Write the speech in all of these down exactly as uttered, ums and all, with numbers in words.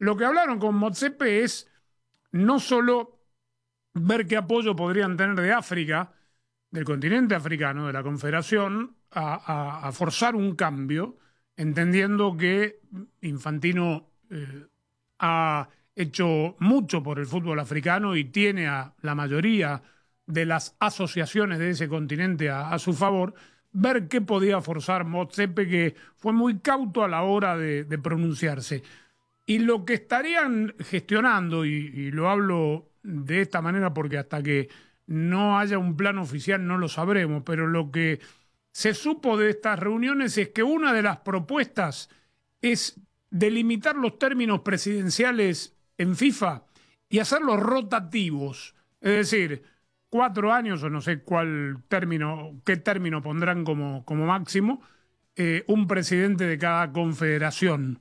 lo que hablaron con Motsepe es no solo ver qué apoyo podrían tener de África, del continente africano, de la Confederación, a, a, a forzar un cambio, entendiendo que Infantino eh, ha hecho mucho por el fútbol africano y tiene a la mayoría de las asociaciones de ese continente a, a su favor, ver qué podía forzar Motsepe, que fue muy cauto a la hora de, de pronunciarse. Y lo que estarían gestionando, y, y lo hablo de esta manera porque hasta que no haya un plan oficial no lo sabremos, pero lo que se supo de estas reuniones es que una de las propuestas es delimitar los términos presidenciales en FIFA y hacerlos rotativos, es decir, cuatro años o no sé cuál término, qué término pondrán como, como máximo, eh, un presidente de cada confederación.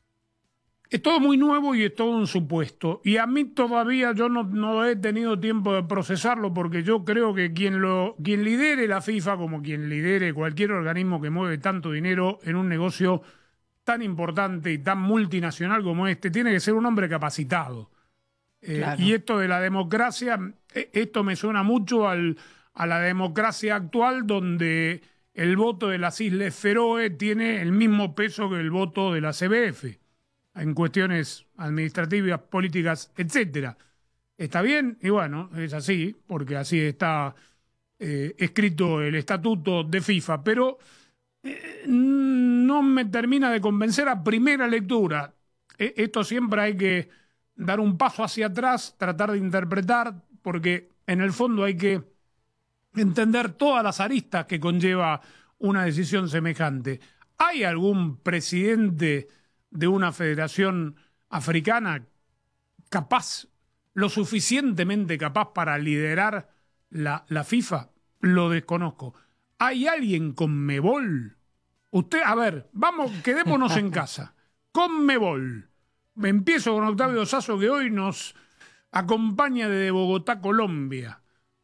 Es todo muy nuevo y es todo un supuesto. Y a mí todavía yo no, no he tenido tiempo de procesarlo porque yo creo que quien, lo, quien lidere la FIFA, como quien lidere cualquier organismo que mueve tanto dinero en un negocio tan importante y tan multinacional como este, tiene que ser un hombre capacitado. Eh, claro. Y esto de la democracia, esto me suena mucho al, a la democracia actual, donde el voto de las Islas Feroe tiene el mismo peso que el voto de la C B F. En cuestiones administrativas, políticas, etcétera. ¿Está bien? Y bueno, es así, porque así está eh, escrito el estatuto de FIFA, pero eh, no me termina de convencer a primera lectura. Eh, esto siempre hay que dar un paso hacia atrás, tratar de interpretar, porque en el fondo hay que entender todas las aristas que conlleva una decisión semejante. ¿Hay algún presidente de una federación africana capaz, lo suficientemente capaz para liderar la, la FIFA? Lo desconozco. ¿Hay alguien con Conmebol? Usted, a ver, vamos, quedémonos en casa. Conmebol. Me empiezo con Octavio Sasso, que hoy nos acompaña desde Bogotá, Colombia.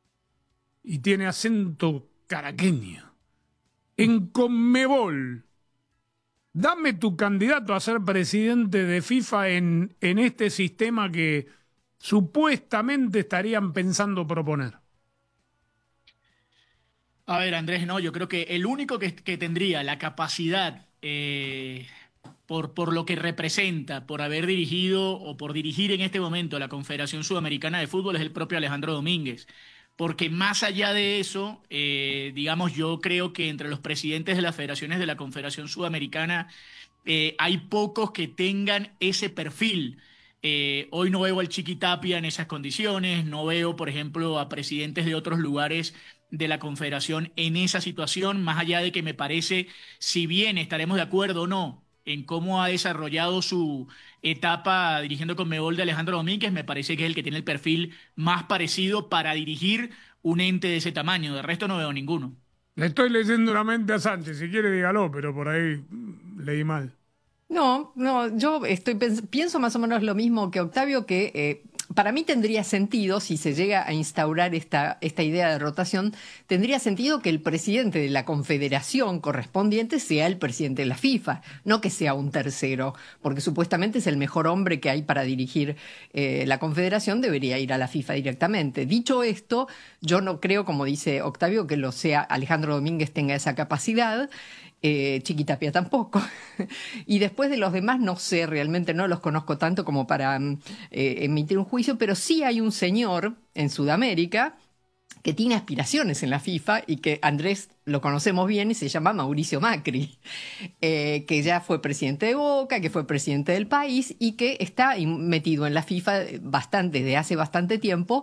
Y tiene acento caraqueño. En Conmebol, dame tu candidato a ser presidente de FIFA en, en este sistema que supuestamente estarían pensando proponer. A ver, Andrés, no, yo creo que el único que, que tendría la capacidad, eh, por, por lo que representa, por haber dirigido o por dirigir en este momento la Confederación Sudamericana de Fútbol es el propio Alejandro Domínguez. Porque más allá de eso, eh, digamos, yo creo que entre los presidentes de las federaciones de la Confederación Sudamericana eh, hay pocos que tengan ese perfil. Eh, hoy no veo al Chiqui Tapia en esas condiciones, no veo, por ejemplo, a presidentes de otros lugares de la Confederación en esa situación, más allá de que me parece, si bien estaremos de acuerdo o no en cómo ha desarrollado su etapa dirigiendo Conmebol de Alejandro Domínguez, me parece que es el que tiene el perfil más parecido para dirigir un ente de ese tamaño. De resto no veo ninguno. Le estoy leyendo una mente a Sánchez, si quiere dígalo, pero por ahí leí mal. No, no, yo estoy pienso más o menos lo mismo que Octavio, que eh, para mí tendría sentido, si se llega a instaurar esta, esta idea de rotación, tendría sentido que el presidente de la confederación correspondiente sea el presidente de la FIFA, no que sea un tercero, porque supuestamente es el mejor hombre que hay para dirigir eh, la confederación, debería ir a la FIFA directamente. Dicho esto, yo no creo, como dice Octavio, que lo sea Alejandro Domínguez tenga esa capacidad. Eh, Chiqui Tapia tampoco. Y después de los demás no sé, realmente no los conozco tanto como para eh, emitir un juicio, pero sí hay un señor en Sudamérica que tiene aspiraciones en la FIFA y que Andrés lo conocemos bien y se llama Mauricio Macri, eh, que ya fue presidente de Boca, que fue presidente del país y que está metido en la FIFA bastante, desde hace bastante tiempo,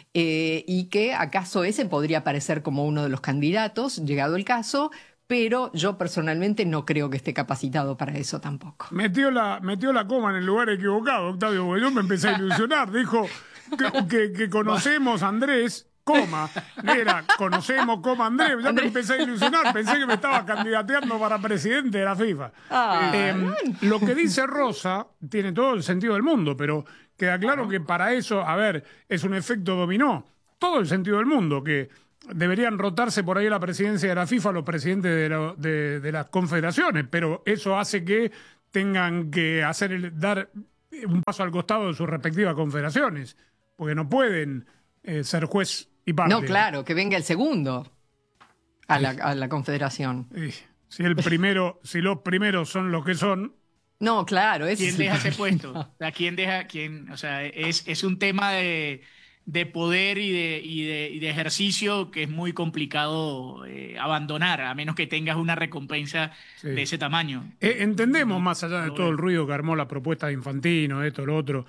eh, y que acaso ese podría aparecer como uno de los candidatos, llegado el caso, pero yo personalmente no creo que esté capacitado para eso tampoco. Metió la, metió la coma en el lugar equivocado, Octavio, porque yo me empecé a ilusionar. Dijo que, que, que conocemos a Andrés, coma, era conocemos, coma Andrés. Ya Andrés. Me empecé a ilusionar, pensé que me estaba candidateando para presidente de la FIFA. Ah, eh, lo que dice Rosa tiene todo el sentido del mundo, pero queda claro que para eso, a ver, es un efecto dominó. Todo el sentido del mundo, que deberían rotarse por ahí la presidencia de la FIFA los presidentes de, la, de, de las confederaciones, pero eso hace que tengan que hacer el, dar un paso al costado de sus respectivas confederaciones, porque no pueden eh, ser juez y parte. No, claro, que venga el segundo a la, a la confederación. Y si el primero, si los primeros son los que son. No, claro. Ese ¿Quién es deja el... ese puesto? ¿A quién deja? Quién, o sea, es, es un tema de, de poder y de, y, de, y de ejercicio que es muy complicado eh, abandonar, a menos que tengas una recompensa Sí. de ese tamaño. Eh, entendemos, más allá de Pero todo el bueno. ruido que armó la propuesta de Infantino, esto, lo otro.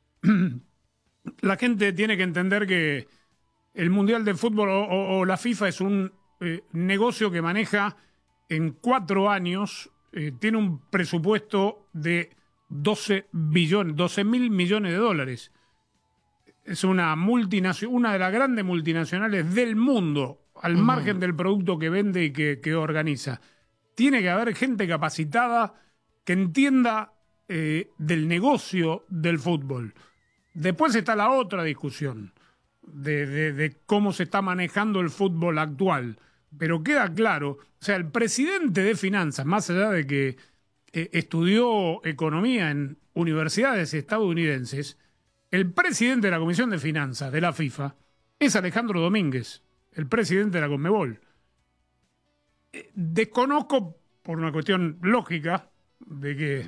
La gente tiene que entender que el Mundial de Fútbol o, o- o la FIFA es un eh, negocio que maneja en cuatro años, eh, tiene un presupuesto de doce billones, doce mil millones de dólares. Es una multinacio- una de las grandes multinacionales del mundo, al Ujú. margen del producto que vende y que, que organiza. Tiene que haber gente capacitada que entienda eh, del negocio del fútbol. Después está la otra discusión de, de- de cómo se está manejando el fútbol actual. Pero queda claro, o sea, el presidente de finanzas, más allá de que eh, estudió economía en universidades estadounidenses, el presidente de la Comisión de Finanzas de la FIFA es Alejandro Domínguez, el presidente de la Conmebol. Eh, Desconozco, por una cuestión lógica, de que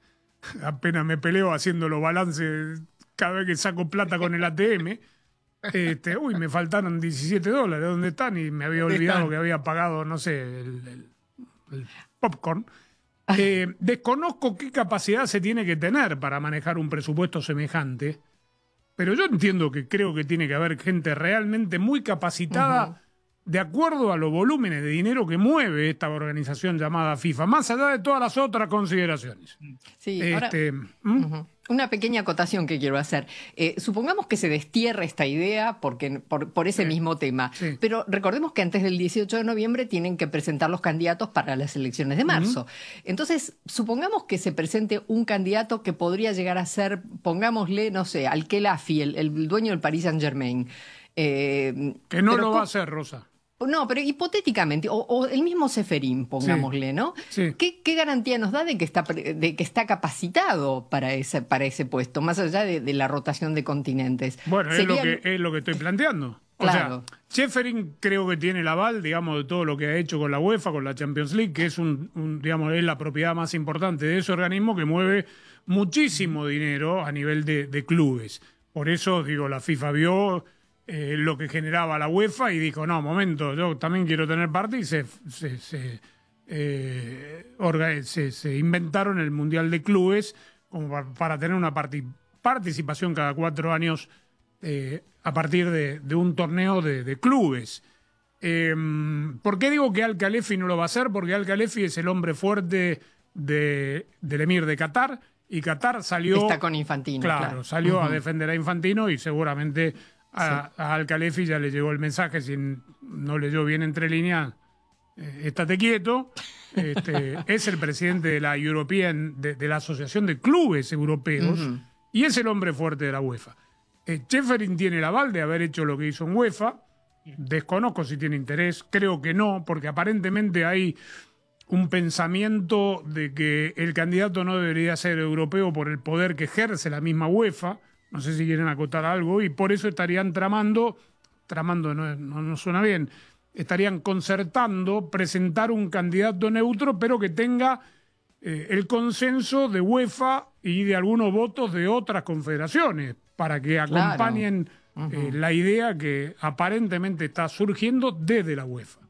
apenas me peleo haciendo los balances cada vez que saco plata con el A T M. Este, uy, me faltaron diecisiete dólares, ¿dónde están? Y me había ¿Dónde olvidado están? que había pagado, no sé, el, el- el popcorn. Eh, desconozco qué capacidad se tiene que tener para manejar un presupuesto semejante, pero yo entiendo que creo que tiene que haber gente realmente muy capacitada Ujú. de acuerdo a los volúmenes de dinero que mueve esta organización llamada FIFA, más allá de todas las otras consideraciones. Sí, ahora, Este, ¿mm? ujú. Una pequeña acotación que quiero hacer. Eh, supongamos que se destierra esta idea porque, por, por ese Sí. mismo tema, Sí. pero recordemos que antes del dieciocho de noviembre tienen que presentar los candidatos para las elecciones de marzo. Entonces, supongamos que se presente un candidato que podría llegar a ser, pongámosle, no sé, Al-Khelafi, el, el dueño del Paris Saint-Germain. Eh, Que no pero lo co- va a hacer, Rosa. No, pero hipotéticamente, o, o el mismo Ceferín, pongámosle, ¿no? Sí. ¿Qué, qué garantía nos da de que está, pre- de que está capacitado para ese, para ese puesto, más allá de, de la rotación de continentes? Bueno, es lo, Sería- que, es lo que estoy planteando. O Claro. sea, Schäferin creo que tiene el aval, digamos, de todo lo que ha hecho con la UEFA, con la Champions League, que es un, un, digamos, es la propiedad más importante de ese organismo que mueve muchísimo dinero a nivel de, de clubes. Por eso, digo, la FIFA vio eh, lo que generaba la UEFA y dijo, no, momento, yo también quiero tener parte y se, se, se, eh, orga- se- se inventaron el Mundial de Clubes como para, para tener una parti- participación cada cuatro años eh, a partir de, de un torneo de, de clubes. Eh, ¿Por qué digo que Al-Khelafi no lo va a hacer? Porque Al-Khelafi es el hombre fuerte de, del emir de Qatar y Qatar salió... Está con Infantino, Claro, claro. salió a Ujú. defender a Infantino y seguramente a, a Al-Khelafi ya le llegó el mensaje, si no leyó bien entre líneas, eh, estate quieto. Este, es el presidente de la European, de, de la Asociación de Clubes Europeos, Ujú. y es el hombre fuerte de la UEFA. Eh, Schäferin tiene el aval de haber hecho lo que hizo en UEFA. Desconozco si tiene interés, creo que no, porque aparentemente hay un pensamiento de que el candidato no debería ser europeo por el poder que ejerce la misma UEFA. No sé si quieren acotar algo, y por eso estarían tramando, tramando no, no, no suena bien, estarían concertando presentar un candidato neutro, pero que tenga eh, el consenso de UEFA y de algunos votos de otras confederaciones, para que acompañen eh, la idea que aparentemente está surgiendo desde la UEFA.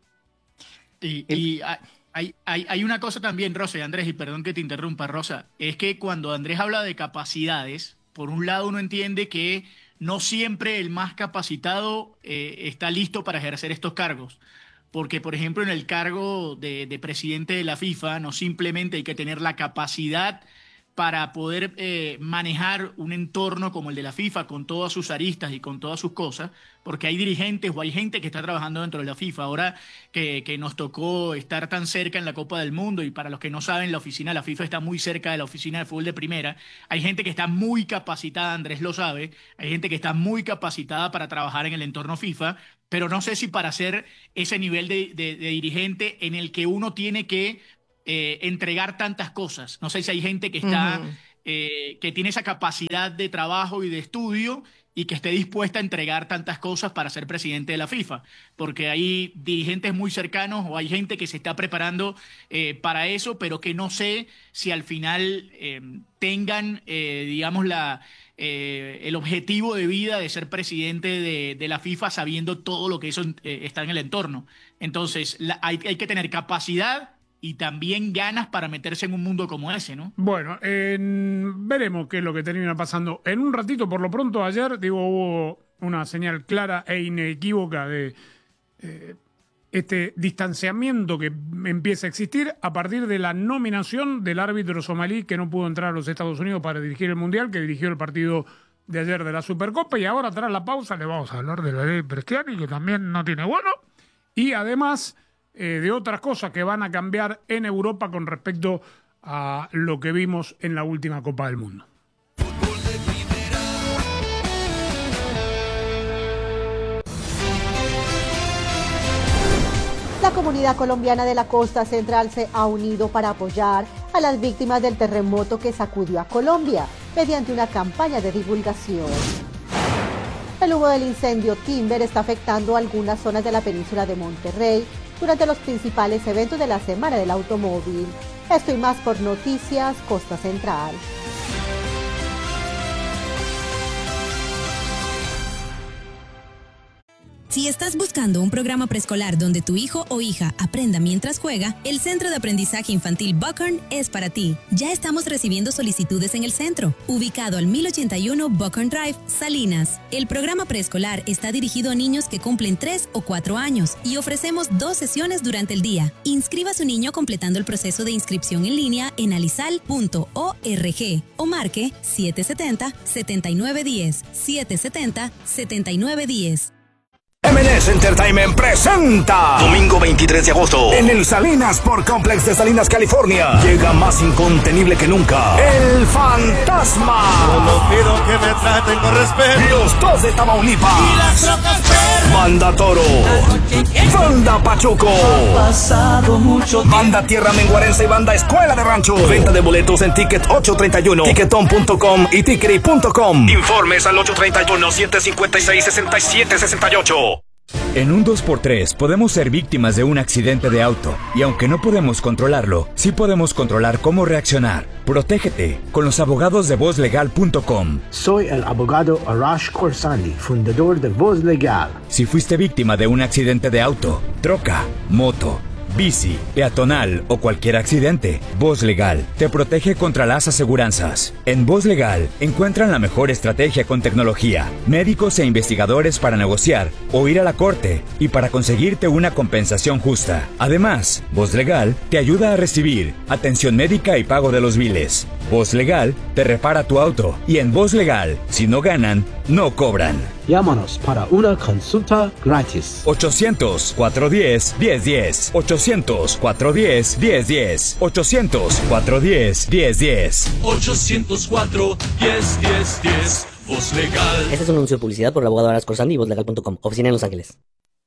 Y, y hay, hay, hay una cosa también, Rosa y Andrés, y perdón que te interrumpa, Rosa, es que cuando Andrés habla de capacidades, por un lado uno entiende que no siempre el más capacitado eh, está listo para ejercer estos cargos. Porque, por ejemplo, en el cargo de, de presidente de la FIFA, no simplemente hay que tener la capacidad para poder eh, manejar un entorno como el de la FIFA, con todas sus aristas y con todas sus cosas, porque hay dirigentes o hay gente que está trabajando dentro de la FIFA. Ahora que, que nos tocó estar tan cerca en la Copa del Mundo, y para los que no saben, la oficina de la FIFA está muy cerca de la oficina de fútbol de primera, hay gente que está muy capacitada, Andrés lo sabe, hay gente que está muy capacitada para trabajar en el entorno FIFA, pero no sé si para ser ese nivel de, de, de dirigente en el que uno tiene que Eh, entregar tantas cosas. No sé si hay gente que está Ujú. eh, que tiene esa capacidad de trabajo y de estudio y que esté dispuesta a entregar tantas cosas para ser presidente de la FIFA, porque hay dirigentes muy cercanos o hay gente que se está preparando eh, para eso, pero que no sé si al final eh, tengan, eh, digamos, la, eh, el objetivo de vida de ser presidente de, de la FIFA sabiendo todo lo que eso eh, está en el entorno. Entonces, la, hay, hay que tener capacidad y también ganas para meterse en un mundo como ese, ¿no? Bueno, en, veremos qué es lo que termina pasando. En un ratito, por lo pronto, ayer, digo, hubo una señal clara e inequívoca de eh, este distanciamiento que empieza a existir a partir de la nominación del árbitro somalí que no pudo entrar a los Estados Unidos para dirigir el Mundial, que dirigió el partido de ayer de la Supercopa. Y ahora, tras la pausa, le vamos a hablar de la ley Prestiani, que también no tiene bueno. Y además... Eh, de otras cosas que van a cambiar en Europa con respecto a lo que vimos en la última Copa del Mundo. La comunidad colombiana de la costa central se ha unido para apoyar a las víctimas del terremoto que sacudió a Colombia mediante una campaña de divulgación. El humo del incendio Timber está afectando algunas zonas de la península de Monterrey durante los principales eventos de la Semana del Automóvil. Esto y más por Noticias Costa Central. Si estás buscando un programa preescolar donde tu hijo o hija aprenda mientras juega, el Centro de Aprendizaje Infantil Buckhorn es para ti. Ya estamos recibiendo solicitudes en el centro, ubicado al mil ochenta y uno Buckhorn Drive, Salinas. El programa preescolar está dirigido a niños que cumplen tres o cuatro años y ofrecemos dos sesiones durante el día. Inscriba a su niño completando el proceso de inscripción en línea en alisal punto org o marque siete setenta, setenta y nueve diez, siete setenta, setenta y nueve diez. M and S Entertainment presenta domingo veintitrés de agosto en el Salinas Sport Complex de Salinas, California. Llega más incontenible que nunca El Fantasma. Solo pido que me traten con respeto. Los dos de Tamaulipas. Y las rocas verdes. Banda Toro. Banda Pachuco. Ha pasado mucho tiempo. Banda Tierra Menguarense y Banda Escuela de Rancho. Venta de boletos en Ticket ocho treinta y uno, Ticketon punto com y Tickery punto com. Informes al ocho treinta y uno, siete cincuenta y seis, sesenta y siete sesenta y ocho. En un dos por tres podemos ser víctimas de un accidente de auto y aunque no podemos controlarlo, sí podemos controlar cómo reaccionar. Protégete con los abogados de voz legal punto com. Soy el abogado Arash Khorsandi, fundador de Voz Legal. Si fuiste víctima de un accidente de auto, troca, moto, bici, peatonal o cualquier accidente, Voz Legal te protege contra las aseguranzas. En Voz Legal encuentran la mejor estrategia con tecnología, médicos e investigadores para negociar o ir a la corte y para conseguirte una compensación justa. Además, Voz Legal te ayuda a recibir atención médica y pago de los biles. Voz Legal te repara tu auto y en Voz Legal, si no ganan, no cobran. Llámanos para una consulta gratis. ochocientos, cuatrocientos diez, diez diez. ochocientos, cuatrocientos diez, diez diez. ochocientos, cuatrocientos diez, diez diez. ochocientos cuatro, diez, diez, diez. Voz Legal. Este es un anuncio de publicidad por el abogado Arash Khorsandi y voz legal punto com. Oficina en Los Ángeles.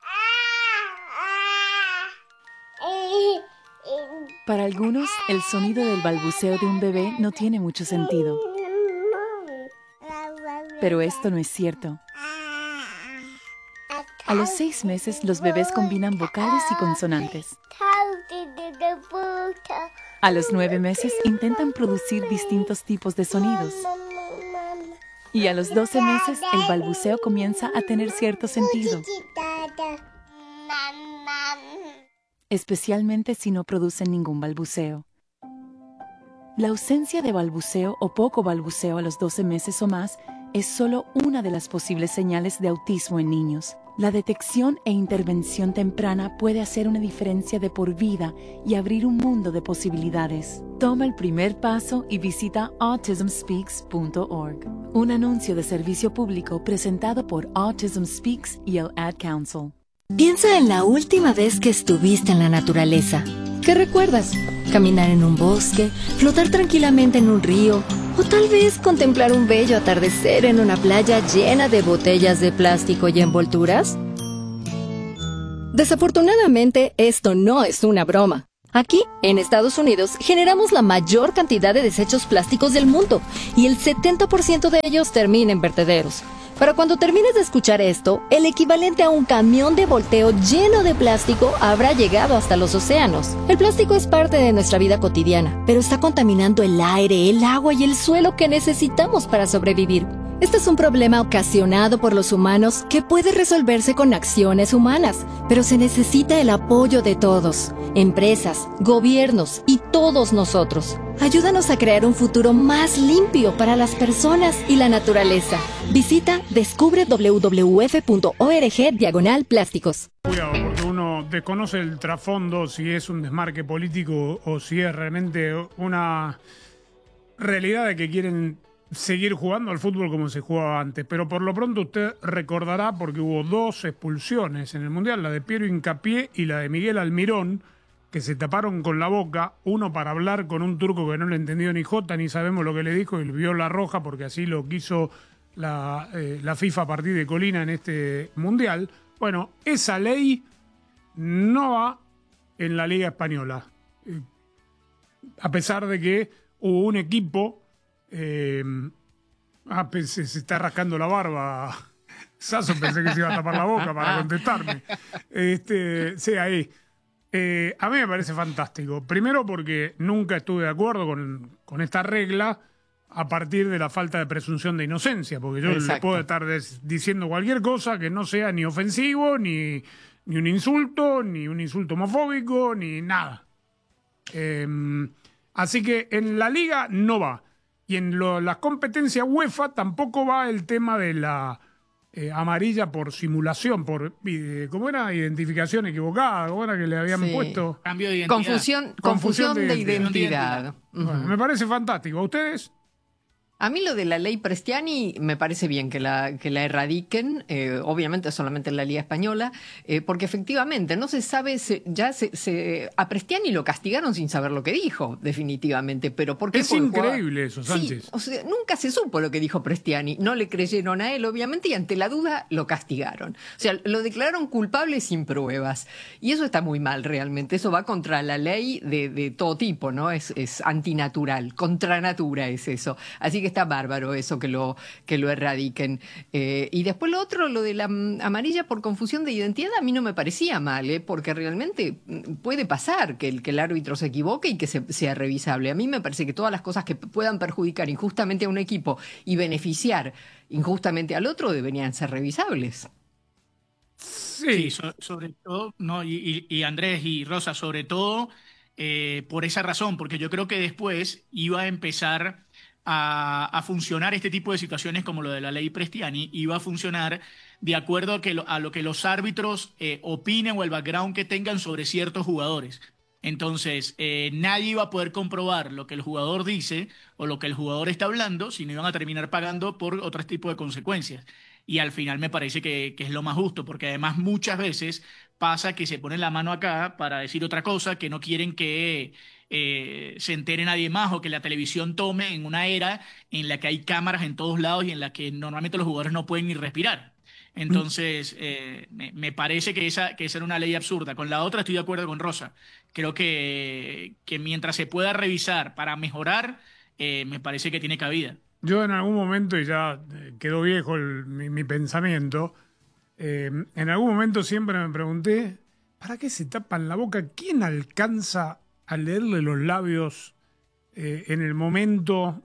Para algunos, el sonido del balbuceo de un bebé no tiene mucho sentido. Pero esto no es cierto. A los seis meses, los bebés combinan vocales y consonantes. A los nueve meses, intentan producir distintos tipos de sonidos. Y a los doce meses, el balbuceo comienza a tener cierto sentido. Especialmente si no producen ningún balbuceo. La ausencia de balbuceo o poco balbuceo a los doce meses o más es solo una de las posibles señales de autismo en niños. La detección e intervención temprana puede hacer una diferencia de por vida y abrir un mundo de posibilidades. Toma el primer paso y visita autism speaks punto org. Un anuncio de servicio público presentado por Autism Speaks y el Ad Council. Piensa en la última vez que estuviste en la naturaleza. ¿Qué recuerdas? ¿Caminar en un bosque? ¿Flotar tranquilamente en un río? ¿O tal vez contemplar un bello atardecer en una playa llena de botellas de plástico y envolturas? Desafortunadamente, esto no es una broma. Aquí, en Estados Unidos, generamos la mayor cantidad de desechos plásticos del mundo y el setenta por ciento de ellos termina en vertederos. Para cuando termines de escuchar esto, el equivalente a un camión de volteo lleno de plástico habrá llegado hasta los océanos. El plástico es parte de nuestra vida cotidiana, pero está contaminando el aire, el agua y el suelo que necesitamos para sobrevivir. Este es un problema ocasionado por los humanos que puede resolverse con acciones humanas, pero se necesita el apoyo de todos, empresas, gobiernos y todos nosotros. Ayúdanos a crear un futuro más limpio para las personas y la naturaleza. Visita descubre w w f punto org diagonal plásticos. Cuidado, porque uno desconoce el trasfondo, si es un desmarque político o si es realmente una realidad de que quieren seguir jugando al fútbol como se jugaba antes. Pero por lo pronto usted recordará, porque hubo dos expulsiones en el Mundial, la de Piero Hincapié y la de Miguel Almirón, que se taparon con la boca, uno para hablar con un turco que no le entendió ni jota, ni sabemos lo que le dijo, y le vio la roja, porque así lo quiso la, eh, la FIFA a partir de Colina en este Mundial. Bueno, esa ley no va en la Liga Española, eh, a pesar de que hubo un equipo... Eh, ah, pensé, se está rascando la barba. Sasso, pensé que se iba a tapar la boca para contestarme. Este, sí, ahí. Eh, a mí me parece fantástico. Primero porque nunca estuve de acuerdo con, con esta regla a partir de la falta de presunción de inocencia, porque yo Exacto. le puedo estar des, diciendo cualquier cosa que no sea ni ofensivo, ni, ni un insulto, ni un insulto homofóbico, ni nada. Eh, así que en la liga no va. Y en lo, las competencias UEFA tampoco va el tema de la eh, amarilla por simulación, por, eh, ¿cómo era? Identificación equivocada, ¿cómo era que le habían sí. puesto? Cambio de identidad. Confusión, confusión, confusión de, de identidad. identidad. Bueno, uh-huh. Me parece fantástico. ¿A ustedes? A mí lo de la ley Prestiani me parece bien que la, que la erradiquen, eh, obviamente solamente en la Liga Española, eh, porque efectivamente no se sabe, se, ya se, se, a Prestiani lo castigaron sin saber lo que dijo, definitivamente, pero ¿por qué? Es increíble eso, Sánchez. Sí, o sea, nunca se supo lo que dijo Prestiani, no le creyeron a él, obviamente, y ante la duda lo castigaron. O sea, lo declararon culpable sin pruebas, y eso está muy mal realmente, eso va contra la ley de, de todo tipo, ¿no? Es, es antinatural, contra natura es eso, así que está bárbaro eso que lo, que lo erradiquen. Eh, y después lo otro, lo de la amarilla por confusión de identidad, a mí no me parecía mal, ¿eh? Porque realmente puede pasar que el, que el árbitro se equivoque y que se, sea revisable. A mí me parece que todas las cosas que puedan perjudicar injustamente a un equipo y beneficiar injustamente al otro deberían ser revisables. Sí, sí so, sobre todo, no, y, y, y Andrés y Rosa, sobre todo eh, por esa razón, porque yo creo que después iba a empezar A, a funcionar este tipo de situaciones como lo de la ley Prestiani, iba a funcionar de acuerdo a, que lo, a lo que los árbitros eh, opinen o el background que tengan sobre ciertos jugadores. Entonces, eh, nadie iba a poder comprobar lo que el jugador dice o lo que el jugador está hablando, sino iban a terminar pagando por otro tipo de consecuencias. Y al final me parece que, que es lo más justo, porque además muchas veces pasa que se ponen la mano acá para decir otra cosa, que no quieren que eh, se entere nadie más, o que la televisión tome en una era en la que hay cámaras en todos lados y en la que normalmente los jugadores no pueden ni respirar. Entonces, eh, me, me parece que esa, que esa era una ley absurda. Con la otra estoy de acuerdo con Rosa. Creo que, que mientras se pueda revisar para mejorar, eh, me parece que tiene cabida. Yo en algún momento, y ya quedó viejo el, mi, mi pensamiento, eh, en algún momento siempre me pregunté, ¿para qué se tapan la boca? ¿Quién alcanza a leerle los labios eh, en el momento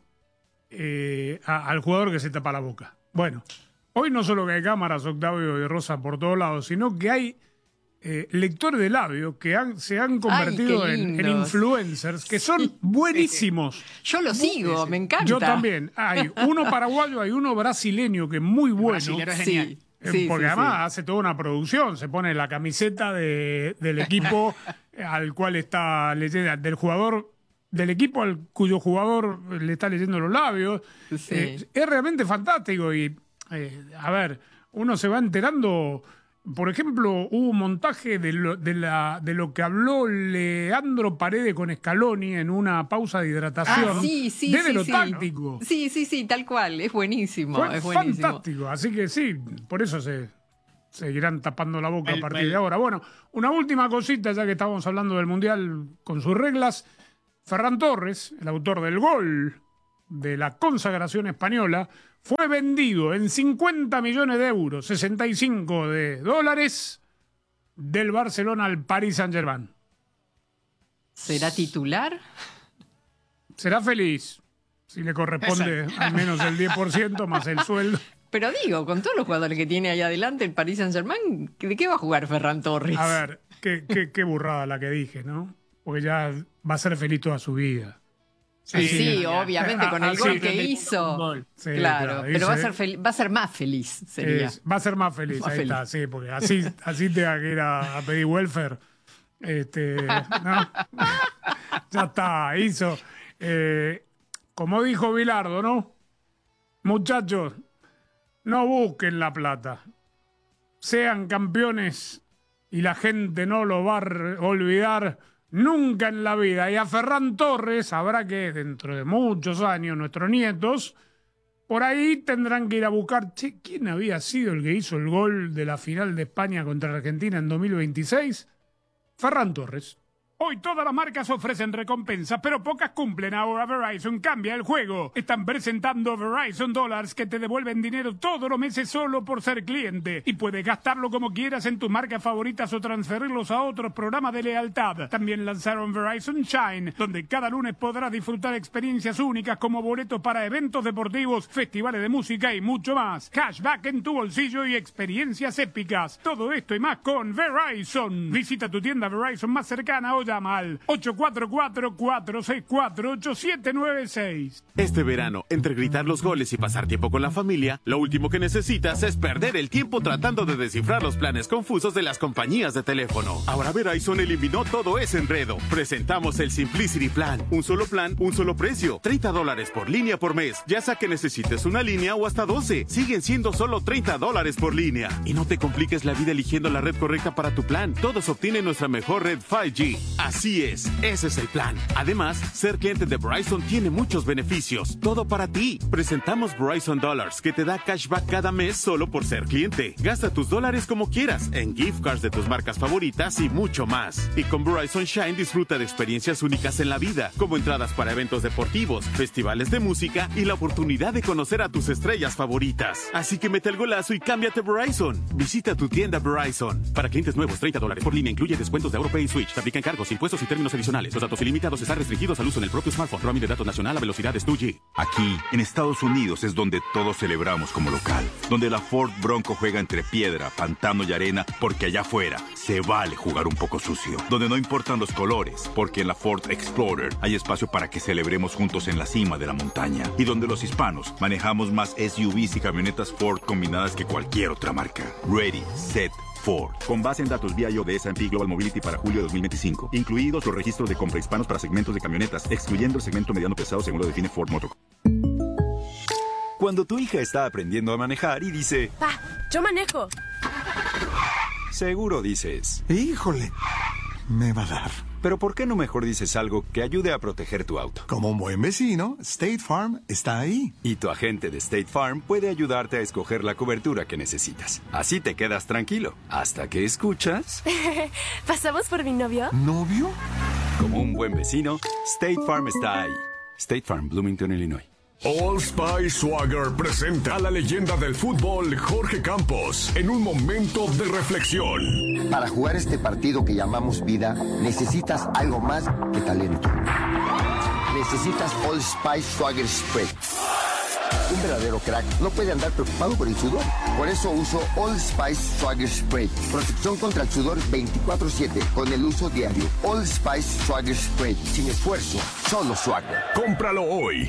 eh, a, al jugador que se tapa la boca? Bueno, hoy no solo que hay cámaras, Octavio y Rosa, por todos lados, sino que hay eh, lectores de labios que han, se han convertido Ay, en, en influencers, que son buenísimos. Yo lo sigo, me encanta. Yo también. Hay uno paraguayo, hay uno brasileño que es muy bueno. El brasileño es genial. Sí. Sí, porque sí, además sí. hace toda una producción, se pone la camiseta de, del equipo al cual está leyendo, del jugador, del equipo al cuyo jugador le está leyendo los labios. Sí. Eh, es realmente fantástico y, eh, a ver, uno se va enterando. Por ejemplo, hubo un montaje de lo, de, la, de lo que habló Leandro Paredes con Scaloni en una pausa de hidratación. Ah, sí, sí, desde sí, lo sí. táctico. Sí, sí, sí, tal cual. Es buenísimo. Fue es buenísimo. fantástico. Así que sí, por eso se... seguirán tapando la boca El- a partir el- de ahora. Bueno, una última cosita, ya que estábamos hablando del Mundial con sus reglas. Ferran Torres, el autor del gol de la consagración española, fue vendido en cincuenta millones de euros, sesenta y cinco de dólares, del Barcelona al Paris Saint-Germain. ¿Será titular? Será feliz si le corresponde Exacto. al menos el diez por ciento más el sueldo. Pero digo, con todos los jugadores que tiene ahí adelante el Paris Saint-Germain, ¿de qué va a jugar Ferran Torres? A ver, qué, qué, qué burrada la que dije, ¿no? Porque ya va a ser feliz toda su vida. Sí, sí, obviamente, con el Ah, gol sí. que hizo. Sí, claro, claro, pero dice- va a, ser fel- va a ser más feliz, sería. Es- va a ser más feliz, Más ahí feliz. está, sí, porque así, así tenga que ir a, a pedir welfare. Este, ¿no? Ya está, hizo. Eh, como dijo Bilardo, ¿no? Muchachos, no busquen la plata. Sean campeones y la gente no lo va a re- olvidar nunca en la vida. Y a Ferran Torres habrá que, dentro de muchos años, nuestros nietos, por ahí tendrán que ir a buscar, che, ¿quién había sido el que hizo el gol de la final de España contra Argentina en dos mil veintiséis? Ferran Torres. Hoy todas las marcas ofrecen recompensas, pero pocas cumplen. Ahora Verizon cambia el juego. Están presentando Verizon Dollars que te devuelven dinero todos los meses solo por ser cliente. Y puedes gastarlo como quieras en tus marcas favoritas o transferirlos a otros programas de lealtad. También lanzaron Verizon Shine, donde cada lunes podrás disfrutar experiencias únicas como boletos para eventos deportivos, festivales de música y mucho más. Cashback en tu bolsillo y experiencias épicas. Todo esto y más con Verizon. Visita tu tienda Verizon más cercana o llama al ocho cuatro cuatro, cuatro seis cuatro, ocho siete nueve seis. Este verano, entre gritar los goles y pasar tiempo con la familia, lo último que necesitas es perder el tiempo tratando de descifrar los planes confusos de las compañías de teléfono. Ahora Verizon eliminó todo ese enredo. Presentamos el Simplicity Plan. Un solo plan, un solo precio. treinta dólares por línea por mes. Ya sea que necesites una línea o hasta doce. Siguen siendo solo treinta dólares por línea. Y no te compliques la vida eligiendo la red correcta para tu plan. Todos obtienen nuestra mejor red cinco G. Así es, ese es el plan. Además, ser cliente de Verizon tiene muchos beneficios. Todo para ti. Presentamos Verizon Dollars, que te da cashback cada mes solo por ser cliente. Gasta tus dólares como quieras, en gift cards de tus marcas favoritas y mucho más. Y con Verizon Shine disfruta de experiencias únicas en la vida, como entradas para eventos deportivos, festivales de música y la oportunidad de conocer a tus estrellas favoritas. Así que mete el golazo y cámbiate a Verizon. Visita tu tienda Verizon. Para clientes nuevos, treinta dólares por línea incluye descuentos de AuroPay y Switch. Te aplican cargos, impuestos y términos adicionales. Los datos ilimitados están restringidos al uso en el propio smartphone. Roaming de datos nacional a velocidades dos G. Aquí, en Estados Unidos, es donde todos celebramos como local. Donde la Ford Bronco juega entre piedra, pantano y arena, porque allá afuera se vale jugar un poco sucio. Donde no importan los colores, porque en la Ford Explorer hay espacio para que celebremos juntos en la cima de la montaña. Y donde los hispanos manejamos más S U Vs y camionetas Ford combinadas que cualquier otra marca. Ready, set, Ford. Con base en datos vía I O de S and P Global Mobility para julio de dos mil veinticinco, incluidos los registros de compra hispanos para segmentos de camionetas, excluyendo el segmento mediano pesado según lo define Ford Motor. Cuando tu hija está aprendiendo a manejar y dice, Pa, yo manejo. seguro dices, híjole, me va a dar. Pero ¿por qué no mejor dices algo que ayude a proteger tu auto? Como un buen vecino, State Farm está ahí. Y tu agente de State Farm puede ayudarte a escoger la cobertura que necesitas. Así te quedas tranquilo, hasta que escuchas... ¿Pasamos por mi novio? ¿Novio? Como un buen vecino, State Farm está ahí. State Farm, Bloomington, Illinois. Old Spice Swagger presenta a la leyenda del fútbol Jorge Campos en un momento de reflexión. Para jugar este partido que llamamos vida, necesitas algo más que talento. Necesitas Old Spice Swagger Spray. Un verdadero crack no puede andar preocupado por el sudor. Por eso uso Old Spice Swagger Spray. Protección contra el sudor veinticuatro siete con el uso diario. Old Spice Swagger Spray. Sin esfuerzo, solo Swagger. Cómpralo hoy.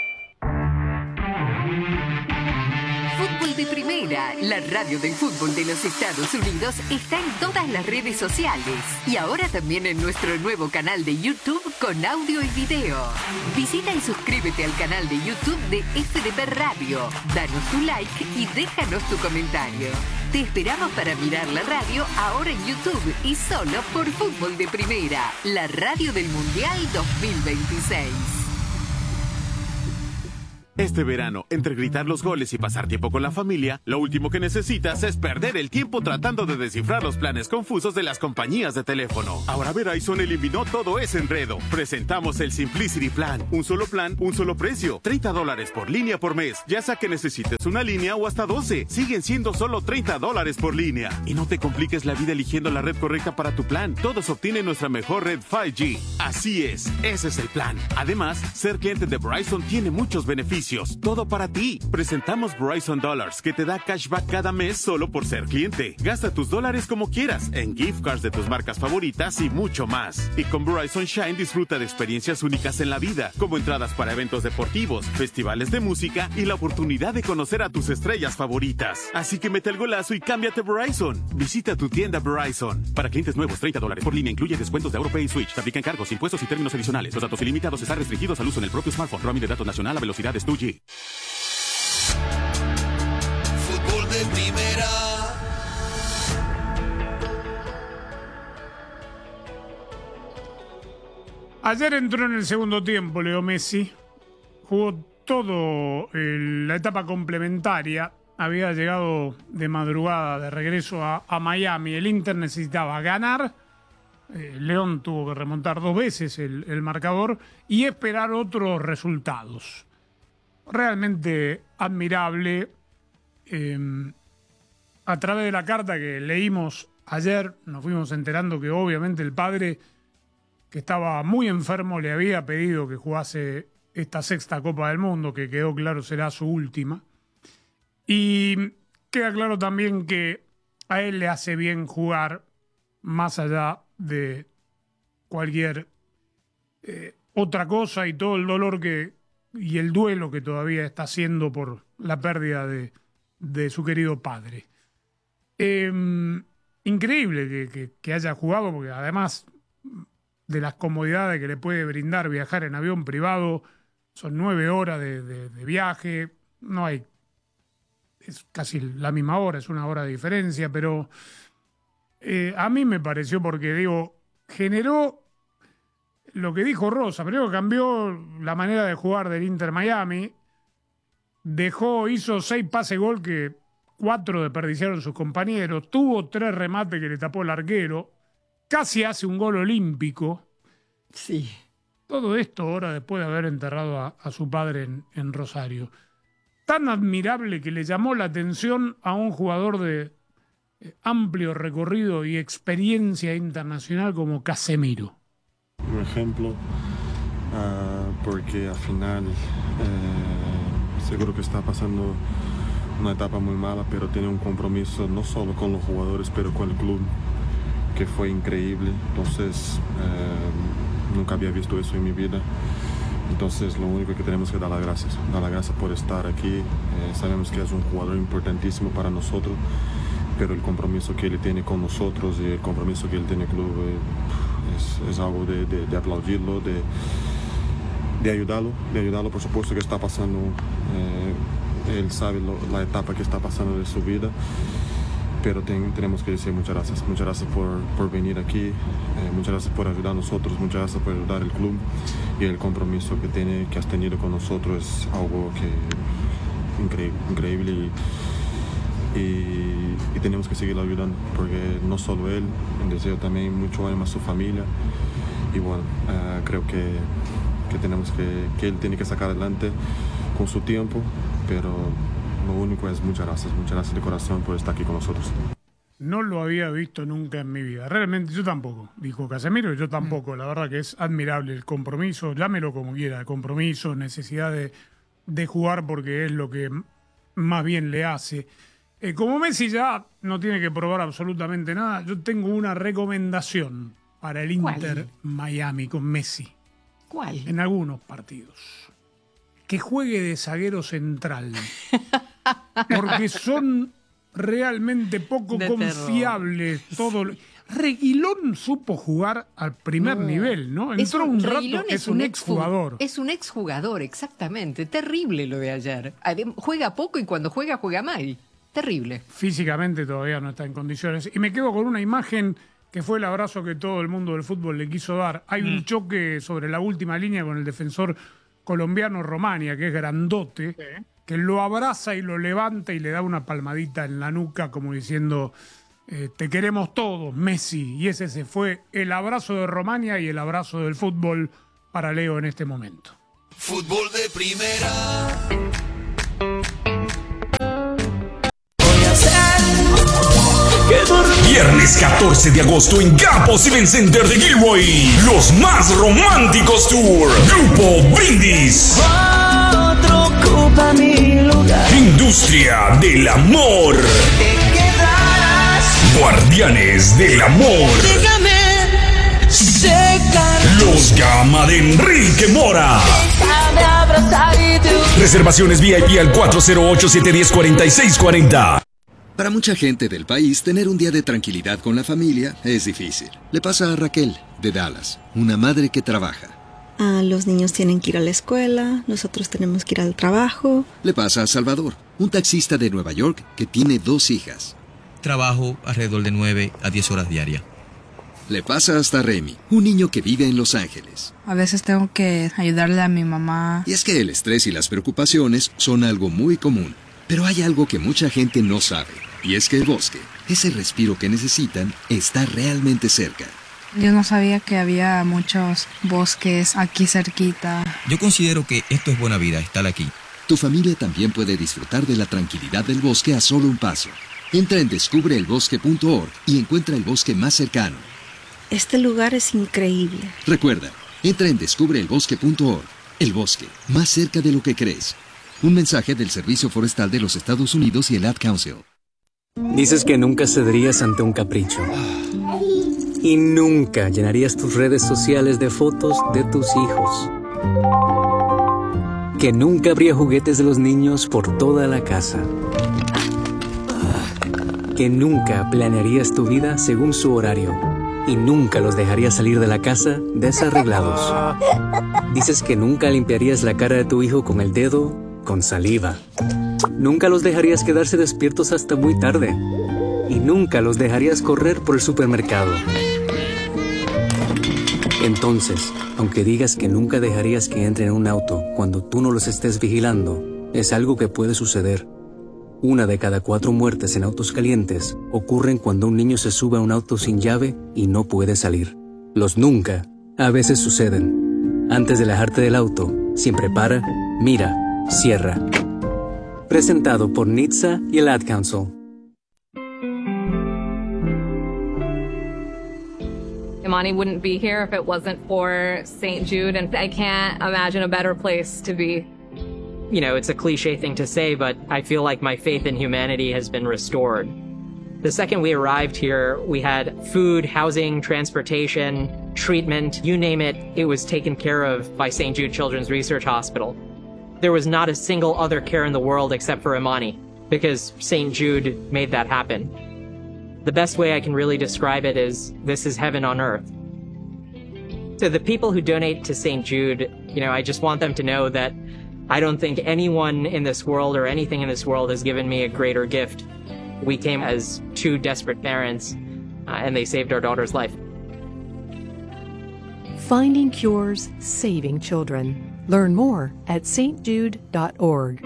Fútbol de Primera, la radio del fútbol de los Estados Unidos, está en todas las redes sociales y ahora también en nuestro nuevo canal de YouTube con audio y video. Visita y suscríbete al canal de YouTube de F D P Radio, danos tu like y déjanos tu comentario. Te esperamos para mirar la radio ahora en YouTube y solo por Fútbol de Primera, la radio del Mundial dos mil veintiséis. Este verano, entre gritar los goles y pasar tiempo con la familia, lo último que necesitas es perder el tiempo tratando de descifrar los planes confusos de las compañías de teléfono. Ahora Verizon eliminó todo ese enredo. Presentamos el Simplicity Plan. Un solo plan, un solo precio. treinta dólares por línea por mes. Ya sea que necesites una línea o hasta doce. Siguen siendo solo treinta dólares por línea. Y no te compliques la vida eligiendo la red correcta para tu plan. Todos obtienen nuestra mejor red cinco G. Así es, ese es el plan. Además, ser cliente de Verizon tiene muchos beneficios. Todo para ti. Presentamos Verizon Dollars, que te da cashback cada mes solo por ser cliente. Gasta tus dólares como quieras, en gift cards de tus marcas favoritas y mucho más. Y con Verizon Shine disfruta de experiencias únicas en la vida, como entradas para eventos deportivos, festivales de música y la oportunidad de conocer a tus estrellas favoritas. Así que mete el golazo y cámbiate a Verizon. Visita tu tienda Verizon. Para clientes nuevos, treinta dólares por línea incluye descuentos de AuroPay y Switch. Se aplican cargos, impuestos y términos adicionales. Los datos ilimitados están restringidos al uso en el propio smartphone. Roaming de datos nacional a velocidades dos G. Fútbol de primera. Ayer entró en el segundo tiempo Leo Messi, jugó todo el, la etapa complementaria, había llegado de madrugada de regreso a, a Miami, el Inter necesitaba ganar, eh, León tuvo que remontar dos veces el, el marcador y esperar otros resultados. Realmente admirable. Eh, a través de la carta que leímos ayer, nos fuimos enterando que obviamente el padre, que estaba muy enfermo, le había pedido que jugase esta sexta Copa del Mundo, que quedó claro será su última. Y queda claro también que a él le hace bien jugar más allá de cualquier eh, otra cosa y todo el dolor que y el duelo que todavía está haciendo por la pérdida de, de su querido padre. Eh, increíble que, que, que haya jugado, porque además de las comodidades que le puede brindar viajar en avión privado, son nueve horas de, de, de viaje, no hay, es casi la misma hora, es una hora de diferencia, pero eh, a mí me pareció, porque digo, generó lo que dijo Rosa, primero cambió la manera de jugar del Inter Miami, dejó, hizo seis pases gol que cuatro desperdiciaron sus compañeros, tuvo tres remates que le tapó el arquero, casi hace un gol olímpico. Sí. Todo esto ahora después de haber enterrado a, a su padre en, en Rosario. Tan admirable que le llamó la atención a un jugador de eh, amplio recorrido y experiencia internacional como Casemiro. Un ejemplo, uh, porque al final eh, seguro que está pasando una etapa muy mala, pero tiene un compromiso no solo con los jugadores, pero con el club, que fue increíble. Entonces, eh, nunca había visto eso en mi vida. Entonces, lo único que tenemos que dar las gracias. Dar las gracias por estar aquí. Eh, sabemos que es un jugador importantísimo para nosotros, pero el compromiso que él tiene con nosotros y el compromiso que él tiene con el club eh, es, es algo de, de, de aplaudirlo, de, de ayudarlo, de ayudarlo. Por supuesto que está pasando, eh, él sabe lo, la etapa que está pasando de su vida, pero ten, tenemos que decir muchas gracias. Muchas gracias por, por venir aquí, eh, muchas gracias por ayudar a nosotros, muchas gracias por ayudar al club, y el compromiso que, tiene, que has tenido con nosotros es algo que increíble, increíble y, y, y tenemos que seguirlo ayudando, porque no solo él, deseo también mucho ánimo a su familia, y bueno, uh, creo que, que tenemos que, que él tiene que sacar adelante con su tiempo, pero lo único es muchas gracias, muchas gracias de corazón por estar aquí con nosotros. No lo había visto nunca en mi vida. Realmente yo tampoco, dijo Casemiro, yo tampoco. La verdad que es admirable el compromiso, llámelo como quiera, el compromiso, necesidad de, de jugar porque es lo que más bien le hace. Eh, como Messi ya no tiene que probar absolutamente nada, yo tengo una recomendación para el Inter Miami con Messi. ¿Cuál? En algunos partidos. Que juegue de zaguero central. Porque son realmente poco de confiables. Todo lo... Reguilón supo jugar al primer no. nivel, ¿no? Entró un, un rato, es, es un exjugador. Es un exjugador, exactamente. Terrible lo de ayer. Juega poco y cuando juega, juega mal. Terrible. Físicamente todavía no está en condiciones. Y me quedo con una imagen que fue el abrazo que todo el mundo del fútbol le quiso dar. Hay mm. un choque sobre la última línea con el defensor colombiano Romania, que es grandote, Sí. que lo abraza y lo levanta y le da una palmadita en la nuca como diciendo, eh, te queremos todos, Messi. Y ese se fue el abrazo de Romania y el abrazo del fútbol para Leo en este momento. Fútbol de primera. Viernes catorce de agosto en Campos Event Center de Gilroy. Los más románticos tour. Grupo Brindis. Otro ocupa mi lugar. Industria del amor. Te quedarás. Guardianes del amor. Dígame si se cae. Los Gama de Enrique Mora. Déjame abrazar y tú. Reservaciones V I P al cuatro cero ocho, siete uno cero, cuatro seis cuatro cero. Para mucha gente del país, tener un día de tranquilidad con la familia es difícil. Le pasa a Raquel, de Dallas, una madre que trabaja. Ah, los niños tienen que ir a la escuela, nosotros tenemos que ir al trabajo. Le pasa a Salvador, un taxista de Nueva York que tiene dos hijas. Trabajo alrededor de nueve a diez horas diarias. Le pasa hasta Remy, un niño que vive en Los Ángeles. A veces tengo que ayudarle a mi mamá. Y es que el estrés y las preocupaciones son algo muy común. Pero hay algo que mucha gente no sabe. Y es que el bosque, ese respiro que necesitan, está realmente cerca. Yo no sabía que había muchos bosques aquí cerquita. Yo considero que esto es buena vida, estar aquí. Tu familia también puede disfrutar de la tranquilidad del bosque a solo un paso. Entra en descubre el bosque punto org y encuentra el bosque más cercano. Este lugar es increíble. Recuerda, entra en descubre el bosque punto org. El bosque, más cerca de lo que crees. Un mensaje del Servicio Forestal de los Estados Unidos y el Ad Council. Dices que nunca cederías ante un capricho. Y nunca llenarías tus redes sociales de fotos de tus hijos. Que nunca habría juguetes de los niños por toda la casa. Que nunca planearías tu vida según su horario. Y nunca los dejarías salir de la casa desarreglados. Dices que nunca limpiarías la cara de tu hijo con el dedo con saliva. Nunca los dejarías quedarse despiertos hasta muy tarde. Y nunca los dejarías correr por el supermercado. Entonces, aunque digas que nunca dejarías que entren en un auto cuando tú no los estés vigilando, es algo que puede suceder. Una de cada cuatro muertes en autos calientes ocurren cuando un niño se sube a un auto sin llave y no puede salir. Los nunca a veces suceden. Antes de alejarte del auto, siempre para, mira, cierra. Presentado por N H T S A y el Ad Council. Imani wouldn't be here if it wasn't for Saint Jude, and I can't imagine a better place to be. You know, it's a cliche thing to say, but I feel like my faith in humanity has been restored. The second we arrived here, we had food, housing, transportation, treatment, you name it, it was taken care of by Saint Jude Children's Research Hospital. There was not a single other care in the world except for Imani, because Saint Jude made that happen. The best way I can really describe it is, this is heaven on earth. To the people who donate to Saint Jude, you know, I just want them to know that I don't think anyone in this world or anything in this world has given me a greater gift. We came as two desperate parents, uh, and they saved our daughter's life. Finding cures, saving children. Learn more at s t jude dot org.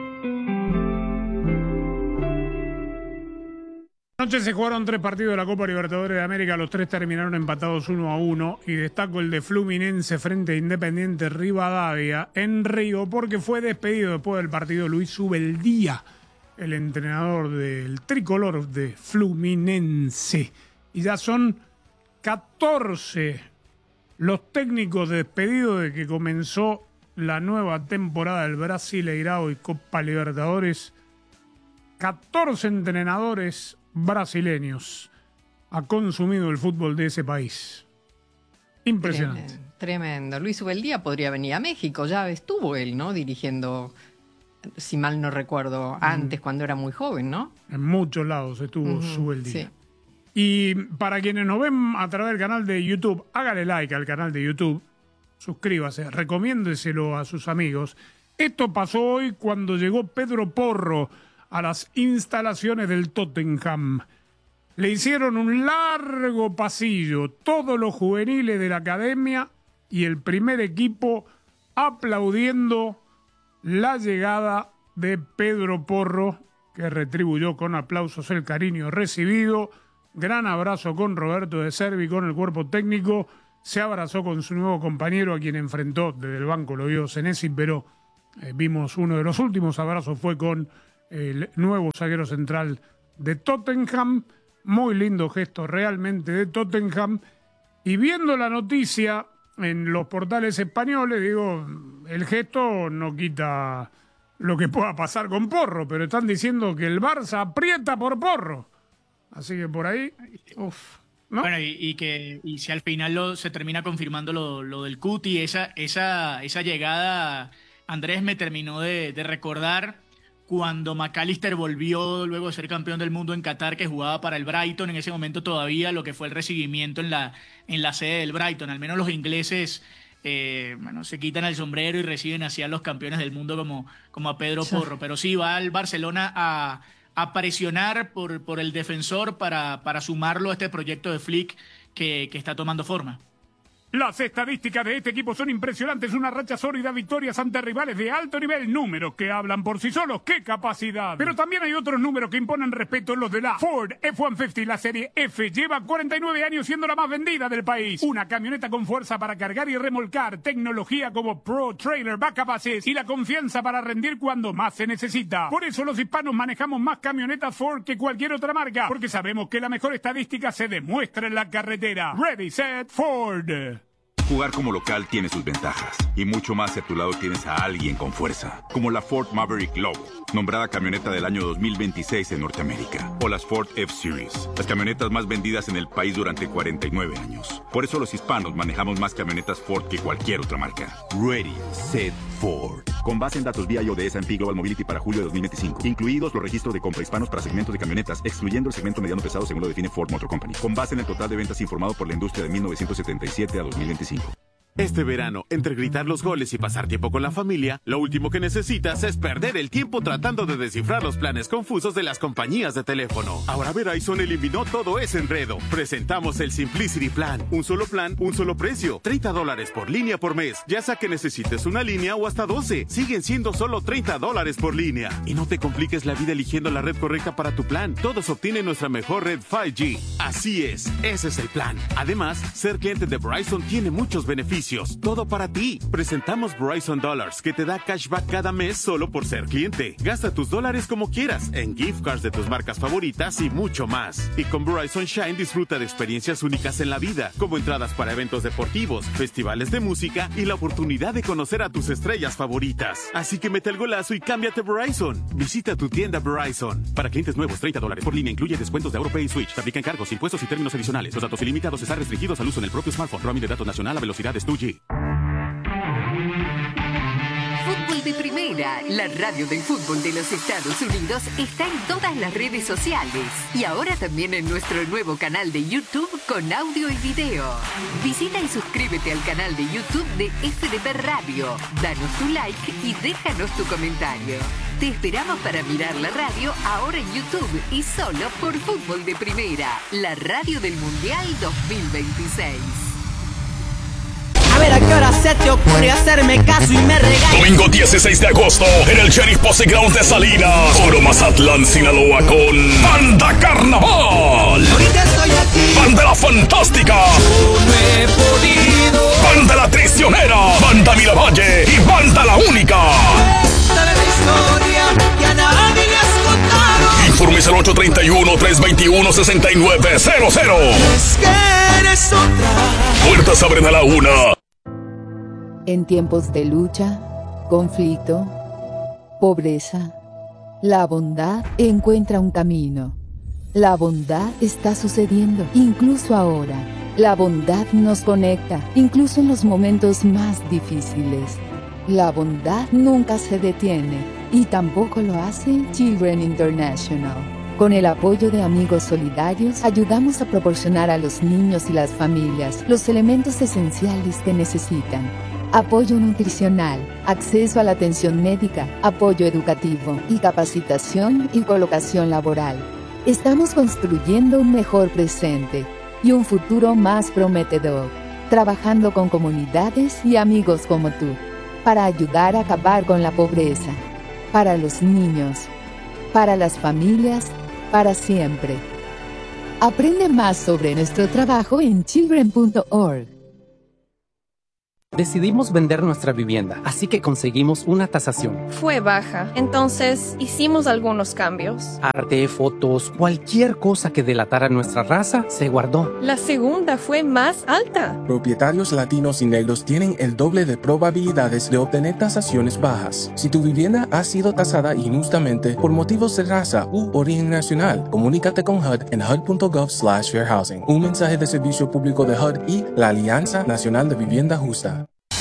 Anoche se jugaron tres partidos de la Copa Libertadores de América, los tres terminaron empatados uno a uno y destaco el de Fluminense frente a Independiente Rivadavia en Río porque fue despedido después del partido Luis Ubeldía, el entrenador del tricolor de Fluminense. Y ya son catorce los técnicos despedidos de que comenzó la nueva temporada del Brasileirao y Copa Libertadores. catorce entrenadores brasileños ha consumido el fútbol de ese país. Impresionante. Tremendo, tremendo. Luis Ubeldía podría venir a México, ya estuvo él, ¿no? Dirigiendo, si mal no recuerdo, antes, mm. cuando era muy joven, ¿no? En muchos lados estuvo uh-huh, Ubeldía. Sí. Y para quienes nos ven a través del canal de YouTube, hágale like al canal de YouTube, suscríbase, recomiéndeselo a sus amigos. Esto pasó hoy cuando llegó Pedro Porro a las instalaciones del Tottenham. Le hicieron un largo pasillo, todos los juveniles de la academia y el primer equipo aplaudiendo la llegada de Pedro Porro, que retribuyó con aplausos el cariño recibido. Gran abrazo con Roberto De Servi, con el cuerpo técnico. Se abrazó con su nuevo compañero, a quien enfrentó desde el banco, lo vio Senesi, pero eh, vimos uno de los últimos abrazos fue con el nuevo zaguero central de Tottenham. Muy lindo gesto realmente de Tottenham. Y viendo la noticia en los portales españoles, digo, el gesto no quita lo que pueda pasar con Porro, pero están diciendo que el Barça aprieta por Porro. Así que por ahí, uff. ¿No? Bueno, y, y que y si al final lo, se termina confirmando lo, lo del Cuti, esa, esa, esa llegada, Andrés, me terminó de, de recordar cuando McAllister volvió luego de ser campeón del mundo en Qatar, que jugaba para el Brighton, en ese momento todavía lo que fue el recibimiento en la, en la sede del Brighton. Al menos los ingleses eh, bueno, se quitan el sombrero y reciben así a los campeones del mundo como, como a Pedro sí. Porro. Pero sí, va al Barcelona a... a presionar por, por el defensor para, para sumarlo a este proyecto de Flick que, que está tomando forma. Las estadísticas de este equipo son impresionantes, una racha sólida, victorias ante rivales de alto nivel, números que hablan por sí solos, ¡qué capacidad! Pero también hay otros números que imponen respeto, los de la Ford F ciento cincuenta, la serie F, lleva cuarenta y nueve años siendo la más vendida del país. Una camioneta con fuerza para cargar y remolcar, tecnología como Pro Trailer Backup Assist y la confianza para rendir cuando más se necesita. Por eso los hispanos manejamos más camionetas Ford que cualquier otra marca, porque sabemos que la mejor estadística se demuestra en la carretera. Ready, set, Ford. Jugar como local tiene sus ventajas, y mucho más si a tu lado tienes a alguien con fuerza, como la Ford Maverick Lobo, nombrada camioneta del año dos mil veintiséis en Norteamérica, o las Ford F-Series, las camionetas más vendidas en el país durante cuarenta y nueve años. Por eso los hispanos manejamos más camionetas Ford que cualquier otra marca. Ready, set, Ford. Con base en datos V I A de S and P Global Mobility para julio de dos mil veinticinco, incluidos los registros de compra hispanos para segmentos de camionetas, excluyendo el segmento mediano pesado según lo define Ford Motor Company, con base en el total de ventas informado por la industria de mil novecientos setenta y siete a dos mil veinticinco. Este verano, entre gritar los goles y pasar tiempo con la familia, lo último que necesitas es perder el tiempo tratando de descifrar los planes confusos de las compañías de teléfono. Ahora Verizon eliminó todo ese enredo. Presentamos el Simplicity Plan. Un solo plan, un solo precio. treinta dólares por línea por mes. Ya sea que necesites una línea o hasta doce. Siguen siendo solo treinta dólares por línea. Y no te compliques la vida eligiendo la red correcta para tu plan. Todos obtienen nuestra mejor red cinco G. Así es, ese es el plan. Además, ser cliente de Verizon tiene muchos beneficios. Todo para ti. Presentamos Verizon Dollars, que te da cashback cada mes solo por ser cliente. Gasta tus dólares como quieras, en gift cards de tus marcas favoritas y mucho más. Y con Verizon Shine disfruta de experiencias únicas en la vida, como entradas para eventos deportivos, festivales de música y la oportunidad de conocer a tus estrellas favoritas. Así que mete el golazo y cámbiate Verizon. Visita tu tienda Verizon. Para clientes nuevos, treinta dólares por línea, incluye descuentos de AuroPay y Switch. Se aplican cargos, impuestos y términos adicionales. Los datos ilimitados están restringidos al uso en el propio smartphone. Roaming de datos nacional a velocidades dos G. Fútbol de Primera, la radio del fútbol de los Estados Unidos, está en todas las redes sociales y ahora también en nuestro nuevo canal de YouTube con audio y video. Visita y suscríbete al canal de YouTube de F D P Radio, danos tu like y déjanos tu comentario. Te esperamos para mirar la radio ahora en YouTube y solo por Fútbol de Primera, la radio del Mundial dos mil veintiséis. A ver a qué hora se te ocurre hacerme caso y me regalas. Domingo dieciséis de agosto en el Sheriff Posse Ground de Salinas, Oro Mazatlán, Sinaloa, con Banda Carnaval. Ahorita estoy aquí. Banda La Fantástica. Yo no he podido. Banda La Traicionera. Banda Miravalle y Banda La Única. Esta es la historia que a nadie le has contado. Informes al ocho tres uno, tres dos uno, seis nueve cero cero. Es que eres otra. Puertas abren a la una. En tiempos de lucha, conflicto, pobreza, la bondad encuentra un camino. La bondad está sucediendo, incluso ahora. La bondad nos conecta, incluso en los momentos más difíciles. La bondad nunca se detiene, y tampoco lo hace Children International. Con el apoyo de Amigos Solidarios, ayudamos a proporcionar a los niños y las familias los elementos esenciales que necesitan. Apoyo nutricional, acceso a la atención médica, apoyo educativo y capacitación y colocación laboral. Estamos construyendo un mejor presente y un futuro más prometedor, trabajando con comunidades y amigos como tú. para ayudar a acabar con la pobreza, para los niños, para las familias, para siempre. Aprende más sobre nuestro trabajo en children punto org. Decidimos vender nuestra vivienda, así que conseguimos una tasación. Fue baja, entonces hicimos algunos cambios. Arte, fotos, cualquier cosa que delatara nuestra raza se guardó. La segunda fue más alta. Propietarios latinos y negros tienen el doble de probabilidades de obtener tasaciones bajas. Si tu vivienda ha sido tasada injustamente por motivos de raza u origen nacional, comunícate con H U D en H U D punto gov slash fair housing. Un mensaje de servicio público de H U D y la Alianza Nacional de Vivienda Justa.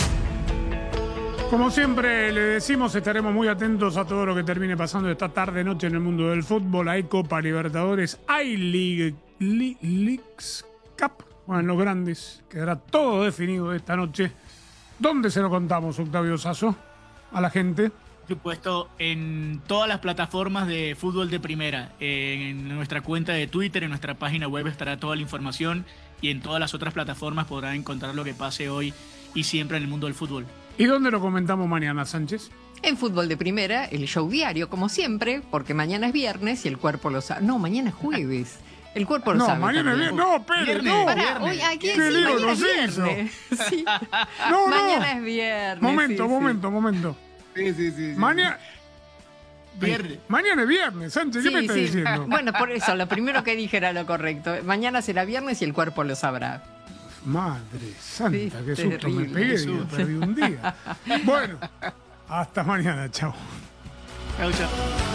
Como siempre le decimos, estaremos muy atentos a todo lo que termine pasando esta tarde, noche en el mundo del fútbol. Hay Copa Libertadores, hay League, League, Leagues Cup, bueno, los grandes. Quedará todo definido esta noche. ¿Dónde se lo contamos, Octavio Sasso, a la gente? Por supuesto, en todas las plataformas de fútbol de primera. En nuestra cuenta de Twitter, en nuestra página web estará toda la información y en todas las otras plataformas podrán encontrar lo que pase hoy y siempre en el mundo del fútbol. ¿Y dónde lo comentamos mañana, Sánchez? En Fútbol de Primera, el show diario, como siempre, porque mañana es viernes y el cuerpo lo sabe. No, mañana es jueves. El cuerpo lo no, sabe. No, mañana es viernes. No, pero no. Pará, hoy, aquí ¿Qué sí, lío mañana nos es hizo? viernes. Sí. No, mañana no. es viernes. Momento, sí, momento, sí. momento. Sí, sí, sí. sí. Mañana... Viernes. Mañana es viernes, Sánchez, ¿qué Sí, me estás sí. diciendo? Bueno, por eso, lo primero que dije era lo correcto. Mañana será viernes y el cuerpo lo sabrá. Madre santa, Sí, qué susto me terrible, pegué, qué digo, susto. perdí un día. Bueno, hasta mañana, chao. Chao, chao.